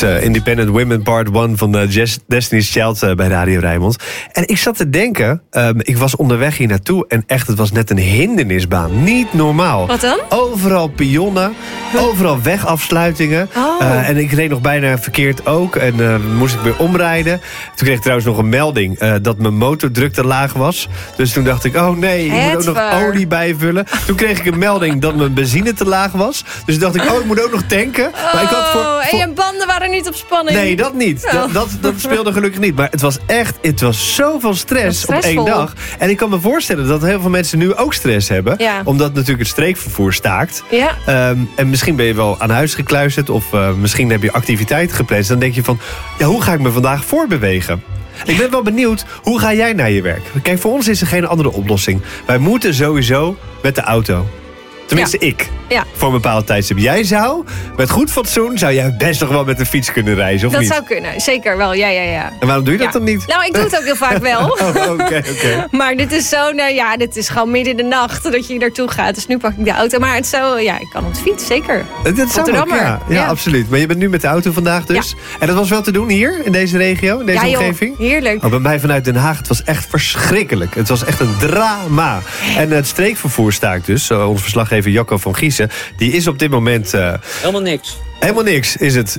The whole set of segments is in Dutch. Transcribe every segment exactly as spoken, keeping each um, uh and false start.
is uh, Independent Women Part one van uh, Jess, Destiny's Child uh, bij Radio Rijnmond. En ik zat te denken, um, ik was onderweg hier naartoe en echt, het was net een hindernisbaan. Niet normaal. Wat dan? Overal pionnen, overal wegafsluitingen. Oh. Uh, en ik reed nog bijna verkeerd ook en uh, moest ik weer omrijden. Toen kreeg ik trouwens nog een melding uh, dat mijn motordruk te laag was. Dus toen dacht ik, oh nee, ik Het moet ook nog waar. olie bijvullen. Toen kreeg ik een melding dat mijn benzine te laag was. Dus toen dacht ik, oh, ik moet ook nog tanken. Maar ik had voor, Oh, voor... en je banden waren niet op spanning. Nee, dat niet. Oh. Dat, dat, dat speelde gelukkig niet. Maar het was echt, het was zoveel stress op één Stressvol. dag. En ik kan me voorstellen dat heel veel mensen nu ook stress hebben. Ja. Omdat natuurlijk het streekvervoer staakt. Ja. Um, en misschien ben je wel aan huis gekluisterd. Of uh, misschien heb je activiteiten gepland. Dan denk je van, ja, hoe ga ik me vandaag voorbewegen? Ik ben wel benieuwd, hoe ga jij naar je werk? Kijk, voor ons is er geen andere oplossing. Wij moeten sowieso met de auto. Tenminste, Ja. ik. Ja. Voor een bepaald tijdstip. Jij zou, met goed fatsoen, zou jij best nog wel met de fiets kunnen reizen, of Dat niet? zou kunnen, zeker wel. Ja, ja, ja. En waarom doe je dat Ja. dan niet? Nou, ik doe het ook heel vaak wel. Oh, oké, oké. Maar dit is zo, nou ja, dit is gewoon midden in de nacht dat je hier naartoe gaat. Dus nu pak ik de auto. Maar het is zo, ja, ik kan op de fiets, zeker. Dat zou ook, Rotterdammer. ja, ja, Ja. absoluut. Maar je bent nu met de auto vandaag dus. En dat was wel te doen hier, in deze regio, in deze Ja, joh, omgeving? heerlijk. Oh, bij mij vanuit Den Haag, het was echt verschrikkelijk. Het was echt een drama. En het streekvervoer staakt dus. Uh, onze verslaggever Jacco van Giezen, die is op dit moment... Uh, Helemaal niks. helemaal niks, is het.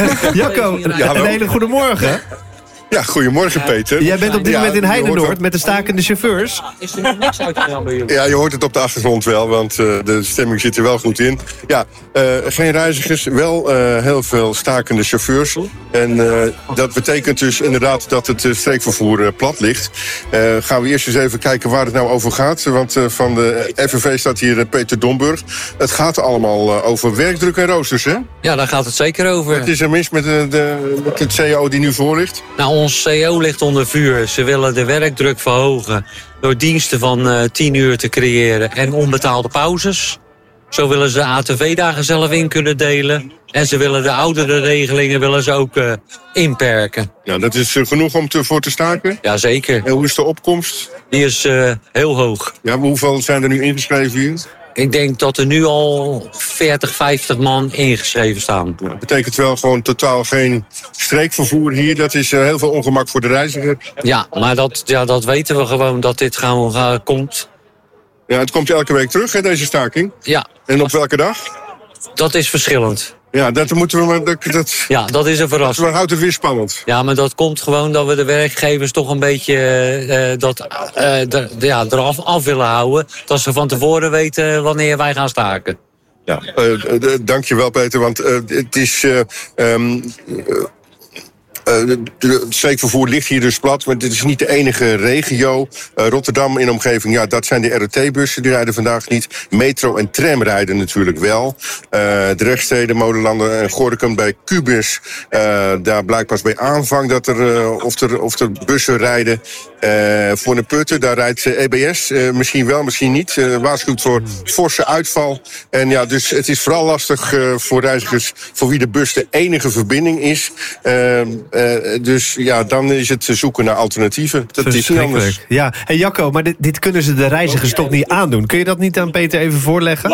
Jacco, Ja, een hele goede morgen. Ja, goedemorgen Peter. Jij bent op dit Ja, moment in je hoort Heinenoord het- met de stakende chauffeurs. Is er nog niks uitgegaan bij jullie? Ja, je hoort het op de achtergrond wel, want uh, de stemming zit er wel goed in. Ja, uh, geen reizigers, wel uh, heel veel stakende chauffeurs. En uh, dat betekent dus inderdaad dat het uh, streekvervoer uh, plat ligt. Uh, gaan we eerst eens even kijken waar het nou over gaat. Want uh, van de F N V staat hier uh, Peter Domburg. Het gaat allemaal uh, over werkdruk en roosters, hè? Ja, daar gaat het zeker over. Het is er mis met, de, de, met het C A O die nu voor ligt. Nou, ons C O ligt onder vuur. Ze willen de werkdruk verhogen door diensten van uh, tien uur te creëren en onbetaalde pauzes. Zo willen ze A T V-dagen zelf in kunnen delen. En ze willen de oudere regelingen willen ze ook uh, inperken. Ja, dat is uh, genoeg om te, voor te staken. Jazeker. En hoe is de opkomst? Die is uh, heel hoog. Ja, hoeveel zijn er nu ingeschreven hier? Ik denk dat er nu al veertig, vijftig man ingeschreven staan. Ja, dat betekent wel gewoon totaal geen streekvervoer hier. Dat is uh, heel veel ongemak voor de reiziger. Ja, maar dat, ja, dat weten we gewoon dat dit gaan, gaan, komt. Ja, het komt elke week terug, hè, deze staking. Ja, En op welke dag? dat is verschillend. Ja, dat moeten we maar. Dat, dat, Ja, dat is een verrassing. dat houdt het weer spannend. Ja, maar dat komt gewoon dat we de werkgevers toch een beetje uh, dat, uh, de, ja, eraf af willen houden. Dat ze van tevoren weten wanneer wij gaan staken. Ja, uh, uh, dank je wel, Peter. Want uh, het is. Uh, um, uh, Uh, het streekvervoer ligt hier dus plat, maar dit is niet de enige regio. Uh, Rotterdam in omgeving, ja, dat zijn de R O T-bussen, die rijden vandaag niet. Metro en tram rijden natuurlijk wel. Uh, Drechtsteden, Molenlanden en Gorinchem bij Cubus. Uh, daar blijkt pas bij aanvang dat er, uh, of, er, of er bussen rijden. Uh, voor de Putten, daar rijdt uh, E B S. Uh, misschien wel, misschien niet. Uh, waarschuwt voor forse uitval. En ja, dus het is vooral lastig uh, voor reizigers voor wie de bus de enige verbinding is. Uh, Uh, dus ja, dan is het zoeken naar alternatieven. Dat is niet anders. Ja, en Jacco, maar dit, dit kunnen ze de reizigers toch niet aandoen? Kun je dat niet aan Peter even voorleggen?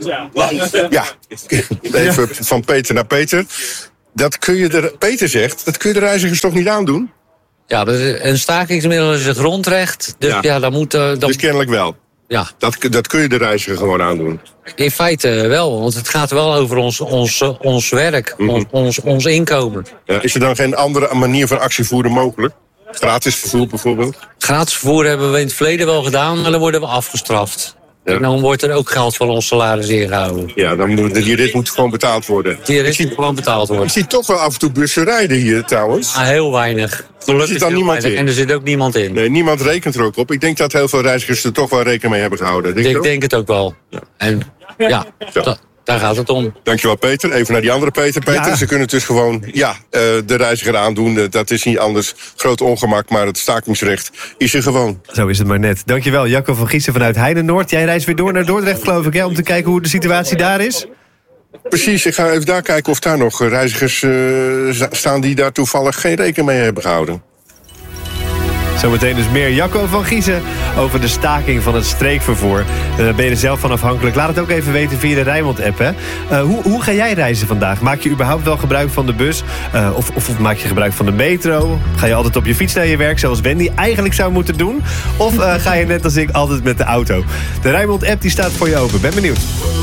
Ja, even van Peter naar Peter. Dat kun je de, Peter zegt, dat kun je de reizigers toch niet aandoen? Ja, een stakingsmiddel is een grondrecht. Dus Ja. ja, dan moet... Uh, dan, Dus kennelijk wel. ja, Dat, dat kun je de reiziger gewoon aandoen. in feite wel. Want het gaat wel over ons, ons, uh, ons werk, Mhm. ons, ons, ons inkomen. Ja, is er dan geen andere manier van actie voeren mogelijk? Gratis vervoer bijvoorbeeld? Gratis vervoer hebben we in het verleden wel gedaan, maar dan worden we afgestraft. Ja. En dan wordt er ook geld van ons salaris ingehouden. Ja, dan moet, die rit moet gewoon betaald worden. Die Ik rest zie, moet gewoon betaald ik worden. zie toch wel af en toe bussen rijden hier trouwens. Maar heel weinig. Gelukkig zit dan heel niemand weinig. in? En er zit ook niemand in. Nee, niemand rekent er ook op. Ik denk dat heel veel reizigers er toch wel rekening mee hebben gehouden. Denk je Ik ook? denk het ook wel. En ja, da- daar gaat het om. Dankjewel Peter. Even naar die andere Peter. Peter, Ja. ze kunnen het dus gewoon ja, uh, de reiziger aandoen. Uh, dat is niet anders. Groot ongemak, maar het stakingsrecht is er gewoon. Zo is het maar net. Dankjewel, Jacco van Giezen vanuit Heinenoord. Jij reist weer door naar Dordrecht, geloof ik, hè, om te kijken hoe de situatie daar is. Precies, ik ga even daar kijken of daar nog reizigers uh, staan die daar toevallig geen rekening mee hebben gehouden. Zometeen dus meer Jacco van Giezen over de staking van het streekvervoer. Daar ben je er zelf van afhankelijk. Laat het ook even weten via de Rijnmond-app. Hè? Uh, hoe, hoe ga jij reizen vandaag? Maak je überhaupt wel gebruik van de bus? Uh, of, of, of maak je gebruik van de metro? Ga je altijd op je fiets naar je werk, zoals Wendy eigenlijk zou moeten doen? Of uh, ga je net als ik altijd met de auto? De Rijnmond-app die staat voor je open. Ben benieuwd.